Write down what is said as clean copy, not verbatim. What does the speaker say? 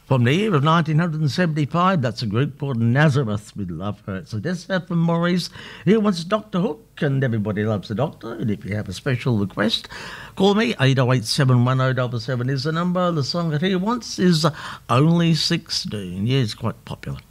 From the year of 1975, that's a group called Nazareth with Love Hurts. So that's that from Maurice. He wants Dr. Hook, and everybody loves the Doctor. And if you have a special request, call me. 808 710 is the number. The song that he wants is Only 16. Yeah, it's quite popular.